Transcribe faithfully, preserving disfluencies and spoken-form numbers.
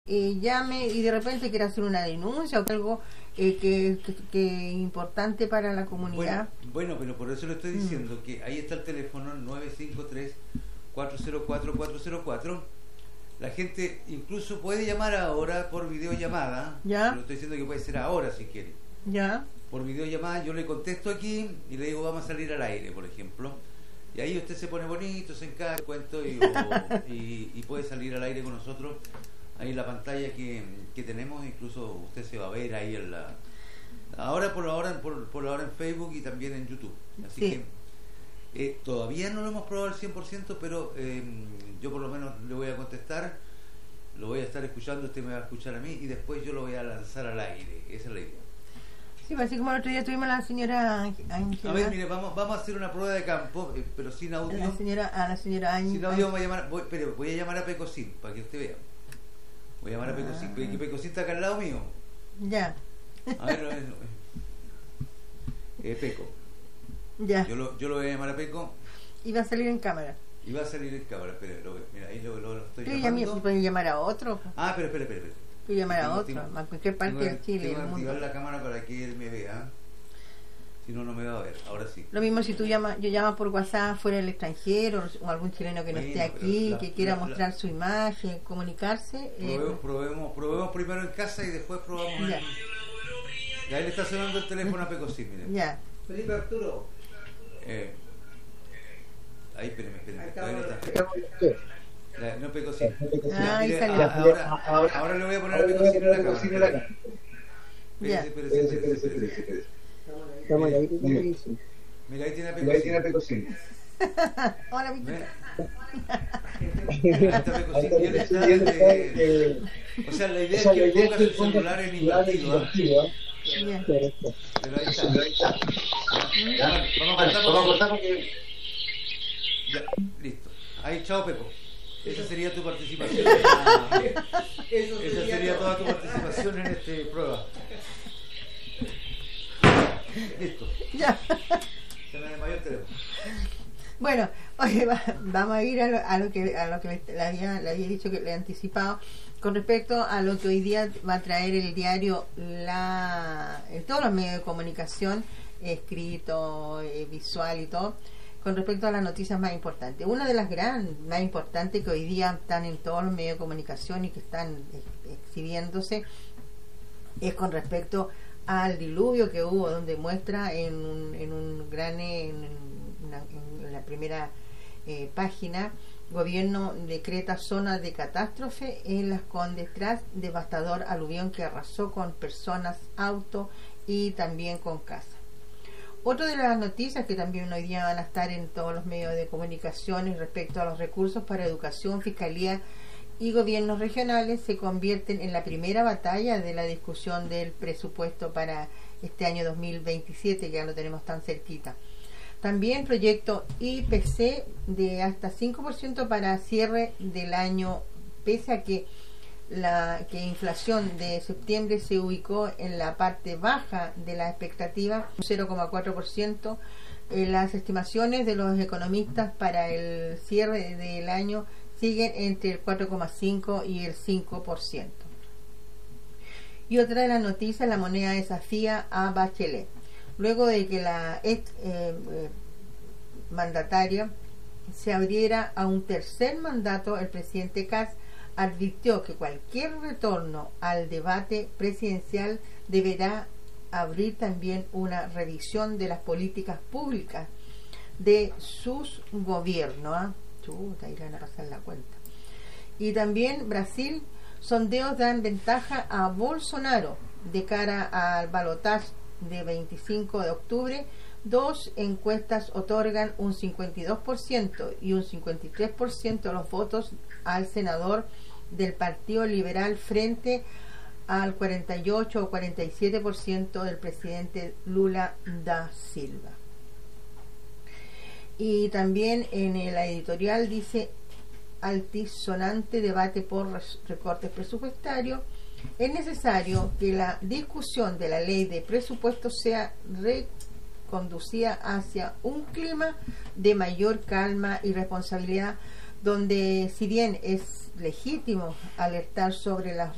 eh, llame y de repente quiera hacer una denuncia o algo eh, que, que, que importante para la comunidad. Bueno, bueno, pero por eso le estoy diciendo mm. que ahí está el teléfono nueve cinco tres, cuatro cero cuatro, cuatro cero cuatro. La gente incluso puede llamar ahora por videollamada. ¿Ya? Lo estoy diciendo que puede ser ahora si quiere. ¿Ya? Por videollamada yo le contesto aquí y le digo vamos a salir al aire, por ejemplo. Y ahí usted se pone bonito, se encarga, cuento y, o, y, y puede salir al aire con nosotros. Ahí en la pantalla que, que tenemos, incluso usted se va a ver ahí en la... Ahora por la hora, por, por la hora en Facebook y también en YouTube. Así sí. que eh, todavía no lo hemos probado al cien por ciento, pero eh, yo por lo menos le voy a contestar, lo voy a estar escuchando, usted me va a escuchar a mí y después yo lo voy a lanzar al aire. Esa es la idea. Sí, así como el otro día tuvimos a la señora Ángela. A ver, mire, vamos, vamos a hacer una prueba de campo, eh, pero sin audio. La señora, a la señora Ángela. Sin audio vamos a llamar, voy, pero voy a llamar a Pecosín para que usted vea. Voy a llamar a Pecosín, ah. que Pecosín está acá al lado mío. Ya. A ver, a ver. Eh, Peco. Ya. Yo lo, yo lo voy a llamar a Peco. Y va a salir en cámara. Y va a salir en cámara, espera, lo, mira, ahí lo, lo, lo estoy Pero llamando. Ya pueden llamar a otro. Ah, espera, espera, espera. espera. Pueden llamar tengo, a otro, tengo, a cualquier parte tengo, de Chile. Tengo que activar la cámara para que él me vea. Si no, no me va a ver. Ahora sí. Lo mismo si tú llamas, yo llamo por WhatsApp fuera del extranjero o algún chileno que no bueno, esté aquí, la, que quiera la, la, mostrar su imagen, comunicarse. Probemos, eh, probemos, probemos primero en casa y después probamos ya. en... Ya ahí le está sonando el teléfono a Pecosín, miren. Ya. Felipe Arturo. Eh, ahí, espérenme, espérenme. Ahí no está. La, no Pecosín. Ah, ahí mire, salió. a, ahora, ahora, ahora le voy a poner a Pecosín en la cámara. Ya. Espérese, espérese, espérese, espérese. Estamos ahí. Mira, ahí tiene a Pecosín. Ahí tiene a Pecosín. Hola, Victoria. Ahí está Pecosín. Y él está de... O sea, la idea es que ponga su celular en invertido. Yeah. Pero ahí está, ahí está. Ya, vamos a cortar, vamos a cortar porque... Ya, listo. Ahí, chao Pepo. Esa sería tu participación. Ah, esa sería, sería toda tu participación en esta prueba. Listo. Ya. Se me desmayó el teléfono. Bueno, oye, va, vamos a ir a lo, a lo que a lo que le, le, había, le había dicho, que le he anticipado con respecto a lo que hoy día va a traer el diario, la en todos los medios de comunicación, escrito, eh, visual y todo, con respecto a las noticias más importantes. Una de las grandes, más importantes que hoy día están en todos los medios de comunicación y que están eh, exhibiéndose es con respecto al diluvio que hubo, donde muestra en un, en un gran en, una, en la primera eh, página: gobierno decreta zona de catástrofe en Las Condes tras devastador aluvión que arrasó con personas, autos y también con casas. Otra de las noticias que también hoy día van a estar en todos los medios de comunicación es respecto a los recursos para educación, fiscalía y gobiernos regionales se convierten en la primera batalla de la discusión del presupuesto para este año dos mil veintisiete, que ya lo tenemos tan cerquita. También proyecto I P C de hasta cinco por ciento para cierre del año, pese a que la que inflación de septiembre se ubicó en la parte baja de la expectativa, cero coma cuatro por ciento. Eh, las estimaciones de los economistas para el cierre del año siguen entre el cuatro coma cinco por ciento y el cinco por ciento. Y otra de las noticias: la moneda desafía a Bachelet. Luego de que la ex eh, eh, mandataria se abriera a un tercer mandato, el presidente Kast advirtió que cualquier retorno al debate presidencial deberá abrir también una revisión de las políticas públicas de sus gobiernos. ¿eh? Chuta, irán a pasar la cuenta. Y también Brasil: sondeos dan ventaja a Bolsonaro de cara al balotaje de veinticinco de octubre. Dos encuestas otorgan un cincuenta y dos por ciento y un cincuenta y tres por ciento de los votos al senador del Partido Liberal frente al cuarenta y ocho o cuarenta y siete por ciento del presidente Lula da Silva. Y también en la editorial dice: altisonante debate por recortes presupuestarios. Es necesario que la discusión de la ley de presupuestos sea reconducida hacia un clima de mayor calma y responsabilidad, donde, si bien es legítimo alertar sobre las